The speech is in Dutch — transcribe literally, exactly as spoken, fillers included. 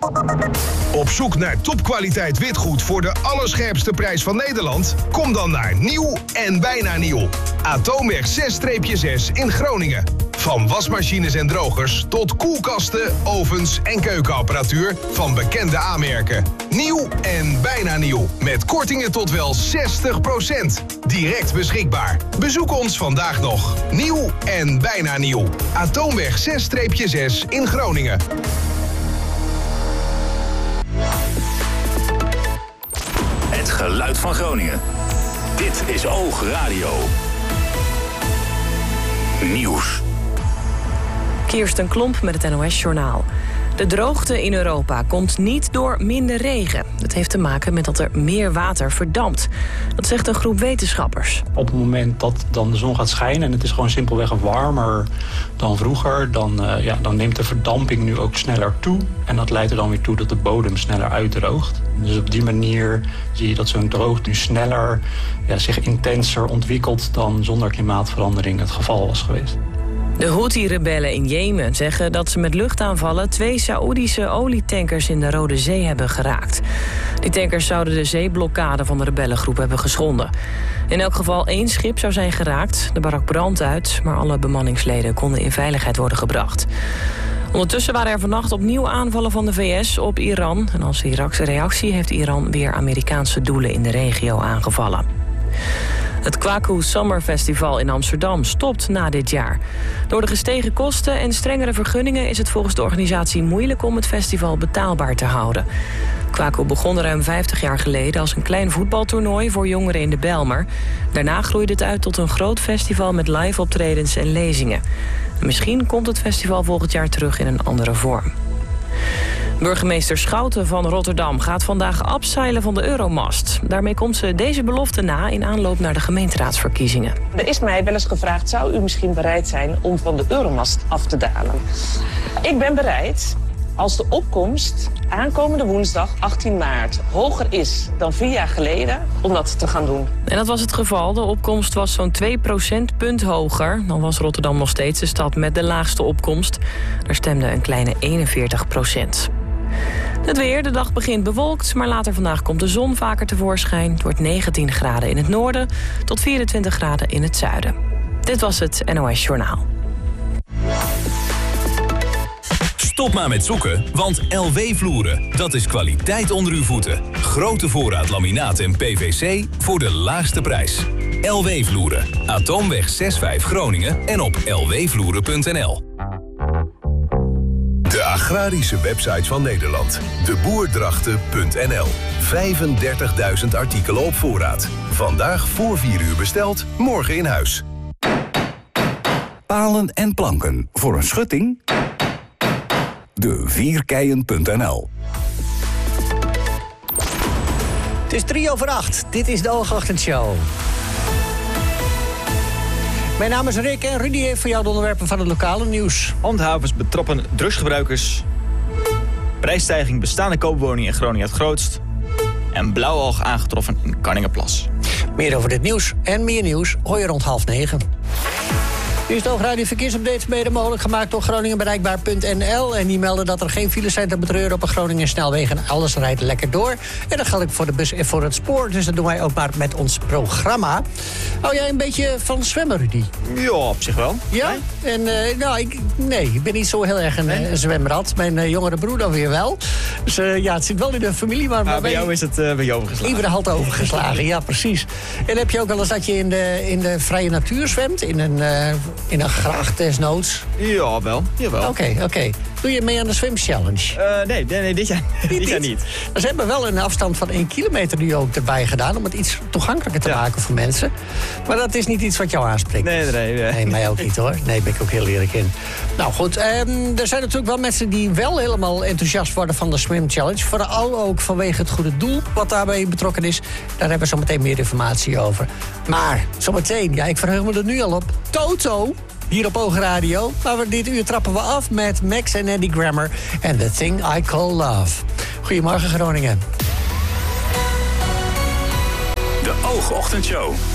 Op zoek naar topkwaliteit witgoed voor de allerscherpste prijs van Nederland? Kom dan naar Nieuw en Bijna Nieuw. Atoomweg zes zes in Groningen. Van wasmachines en drogers tot koelkasten, ovens en keukenapparatuur van bekende aanmerken. Nieuw en Bijna Nieuw. Met kortingen tot wel zestig procent. Direct beschikbaar. Bezoek ons vandaag nog. Nieuw en Bijna Nieuw. Atoomweg zes zes in Groningen. Het geluid van Groningen. Dit is Oog Radio. Nieuws. Kirsten Klomp met het N O S-journaal. De droogte in Europa komt niet door minder regen. Dat heeft te maken met dat er meer water verdampt. Dat zegt een groep wetenschappers. Op het moment dat dan de zon gaat schijnen en het is gewoon simpelweg warmer dan vroeger, dan, uh, ja, dan neemt de verdamping nu ook sneller toe. En dat leidt er dan weer toe dat de bodem sneller uitdroogt. Dus op die manier zie je dat zo'n droogte nu sneller, ja, zich intenser ontwikkelt dan zonder klimaatverandering het geval was geweest. De Houthi-rebellen in Jemen zeggen dat ze met luchtaanvallen twee Saoedische olietankers in de Rode Zee hebben geraakt. Die tankers zouden de zeeblokkade van de rebellengroep hebben geschonden. In elk geval één schip zou zijn geraakt. Er brak brand uit, maar alle bemanningsleden konden in veiligheid worden gebracht. Ondertussen waren er vannacht opnieuw aanvallen van de V S op Iran. En als Irakse reactie heeft Iran weer Amerikaanse doelen in de regio aangevallen. Het Kwaku Summer Festival in Amsterdam stopt na dit jaar. Door de gestegen kosten en strengere vergunningen is het volgens de organisatie moeilijk om het festival betaalbaar te houden. Kwaku begon ruim vijftig jaar geleden als een klein voetbaltoernooi voor jongeren in de Bijlmer. Daarna groeide het uit tot een groot festival met live optredens en lezingen. En misschien komt het festival volgend jaar terug in een andere vorm. Burgemeester Schouten van Rotterdam gaat vandaag afzeilen van de Euromast. Daarmee komt ze deze belofte na in aanloop naar de gemeenteraadsverkiezingen. Er is mij wel eens gevraagd, zou u misschien bereid zijn om van de Euromast af te dalen? Ik ben bereid als de opkomst aankomende woensdag achttien maart hoger is dan vier jaar geleden om dat te gaan doen. En dat was het geval. De opkomst was zo'n twee procentpunt hoger. Dan was Rotterdam nog steeds de stad met de laagste opkomst. Daar stemde een kleine eenenveertig procent. Het weer, de dag begint bewolkt, maar later vandaag komt de zon vaker tevoorschijn. Het wordt negentien graden in het noorden tot vierentwintig graden in het zuiden. Dit was het N O S Journaal. Stop maar met zoeken, want L W Vloeren, dat is kwaliteit onder uw voeten. Grote voorraad laminaat en P V C voor de laagste prijs. L W Vloeren, Atoomweg zes vijf Groningen en op l w vloeren punt n l. De agrarische website van Nederland. de boerdrachten punt n l. vijfendertigduizend artikelen op voorraad. Vandaag voor vier uur besteld, morgen in huis. Palen en planken voor een schutting? de vierkeien punt n l. Het is drie over acht. Dit is de Oogochtendshow. Mijn naam is Rick en Rudy heeft voor jou de onderwerpen van het lokale nieuws. Handhavers betrappen drugsgebruikers. Prijsstijging bestaande koopwoningen in Groningen het grootst. En blauwalg aangetroffen in Kanningerplas. Meer over dit nieuws en meer nieuws hoor je rond half negen. Nu is de Oogradio Verkeersupdate mede mogelijk gemaakt door Groningenbereikbaar punt n l. En die melden dat er geen files zijn te betreuren op de Groningen snelwegen. En alles rijdt lekker door. En dat geldt ook voor de bus en voor het spoor. Dus dat doen wij ook maar met ons programma. Hou jij een beetje van zwemmen, Rudy? Ja, op zich wel. Ja? Nee? En uh, nou, ik, nee, ik ben niet zo heel erg een, nee? een zwemrad. Mijn uh, jongere broer dan weer wel. Dus uh, ja, het zit wel in de familie. Maar ah, bij jou is het uh, bij jou overgeslagen. Even de hand overgeslagen, ja, precies. En heb je ook wel eens dat je in de, in de vrije natuur zwemt? In een... Uh, In een gracht desnoods? Ja, wel. Jawel. Oké, okay, oké. Okay. Doe je mee aan de Swim Challenge? Uh, nee, nee, nee, dit jaar niet. Dit jaar niet. Dus ze hebben wel een afstand van één kilometer nu ook erbij gedaan... om het iets toegankelijker te ja. maken voor mensen. Maar dat is niet iets wat jou aanspreekt. Nee, nee, nee. Nee, mij ook niet, hoor. Nee, ben ik ook heel eerlijk in. Nou goed, um, er zijn natuurlijk wel mensen die wel helemaal enthousiast worden van de Swim Challenge. Vooral ook vanwege het goede doel wat daarbij betrokken is. Daar hebben we zo meteen meer informatie over. Maar zometeen, ja, ik verheug me er nu al op. Toto! Hier op Oogradio. Maar we dit uur trappen we af met Max en Eddie Grammer en The Thing I Call Love. Goedemorgen Groningen. De Oogochtendshow.